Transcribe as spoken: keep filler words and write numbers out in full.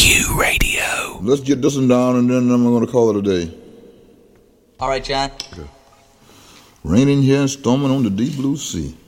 Q Radio. Let's get this one down and then I'm going to call it a day. All right, John. Okay. Raining here and storming on the deep blue sea.